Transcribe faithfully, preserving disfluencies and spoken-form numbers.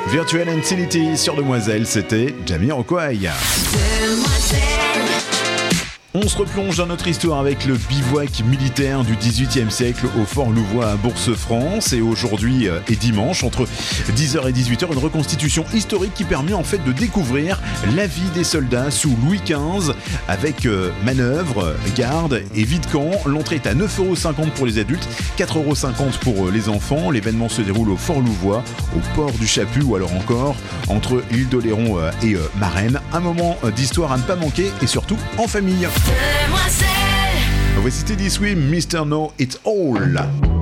Virtual Insanity sur Demoiselle, c'était Jamiroquai. On se replonge dans notre histoire avec le bivouac militaire du dix-huitième siècle au Fort Louvois à Bourse-France. Et aujourd'hui et dimanche, entre dix heures et dix-huit heures, une reconstitution historique qui permet en fait de découvrir la vie des soldats sous Louis quinze avec euh, manœuvre, garde et vide-camp. L'entrée est à neuf euros cinquante pour les adultes, quatre euros cinquante pour les enfants. L'événement se déroule au Fort Louvois, au port du Chaput ou alors encore entre l'île d'Oléron et euh, Marennes. Un moment d'histoire à ne pas manquer et surtout en famille. Voici Teddy Swims, mister Know It All.